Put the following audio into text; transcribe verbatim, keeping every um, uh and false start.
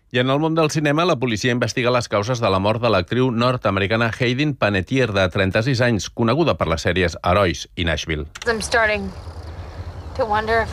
I en el món del cinema, la policia investiga les causes de la mort de l'actriu nord-americana Hayden Panettiere, de trenta-sis anys, coneguda per les sèries Herois i Nashville. I'm starting to wonder if